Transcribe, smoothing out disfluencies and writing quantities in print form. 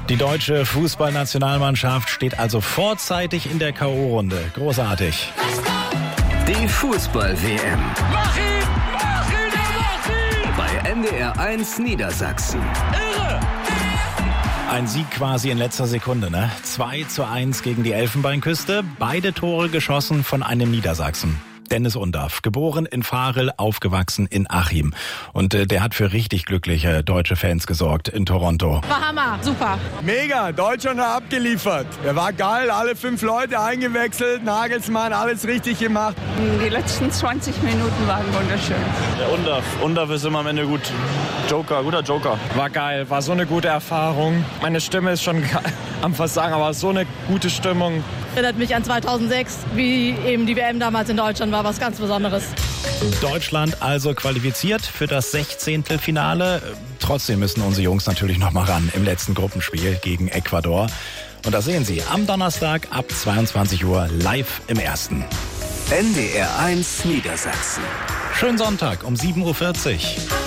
Die deutsche Fußballnationalmannschaft steht also vorzeitig in der K.O.-Runde. Großartig. Die Fußball-WM. Mach ihn! Bei NDR 1 Niedersachsen. Irre! Ein Sieg quasi in letzter Sekunde, ne? 2:1 gegen die Elfenbeinküste. Beide Tore geschossen von einem Niedersachsen. Dennis Undaff, geboren in Varel, aufgewachsen in Achim. Und der hat für richtig glückliche deutsche Fans gesorgt in Toronto. War Hammer, super. Mega, Deutschland hat abgeliefert. Er war geil, alle 5 Leute eingewechselt, Nagelsmann, alles richtig gemacht. Die letzten 20 Minuten waren wunderschön. Der Undaff ist immer am Ende gut. Guter Joker. War geil, war so eine gute Erfahrung. Meine Stimme ist schon am Versagen, aber so eine gute Stimmung. Erinnert mich an 2006, wie eben die WM damals in Deutschland war, was ganz Besonderes. Deutschland also qualifiziert für das 16. Finale. Trotzdem müssen unsere Jungs natürlich noch mal ran im letzten Gruppenspiel gegen Ecuador. Und das sehen Sie am Donnerstag ab 22 Uhr live im Ersten. NDR 1 Niedersachsen. Schönen Sonntag um 7:40 Uhr.